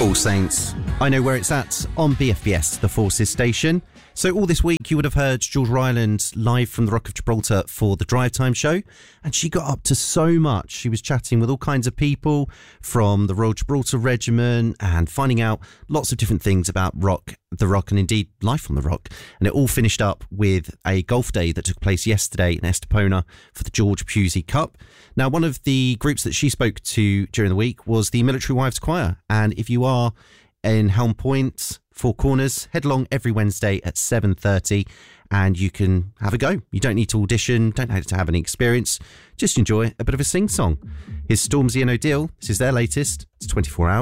All Saints. I know where it's at on BFBS, the Forces station. So all this week you would have heard Georgia Ryland live from the Rock of Gibraltar for the Drive Time show, and she got up to so much. She was chatting with all kinds of people from the Royal Gibraltar Regiment and finding out lots of different things about the Rock and indeed life on the Rock. And it all finished up with a golf day that took place yesterday in Estepona for the George Pusey Cup. Now, one of the groups that she spoke to during the week was the Military Wives Choir, and if you are in Helm Point, Four Corners, head along every Wednesday at 7:30 and you can have a go. You don't need to audition, don't have to have any experience, just enjoy a bit of a sing-song. Here's Stormzy and O'Deal. This is their latest. It's 24 Hours.